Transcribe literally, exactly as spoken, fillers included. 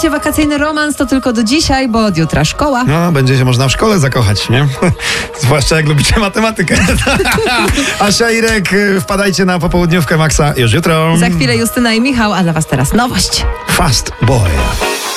słuchajcie, wakacyjny romans to tylko do dzisiaj, bo od jutra szkoła. No, będzie się można w szkole zakochać, nie? Zwłaszcza jak lubicie matematykę. Asia, Irek, wpadajcie na popołudniówkę Maxa już jutro. Za chwilę Justyna i Michał, a dla was teraz nowość. Fast Boy.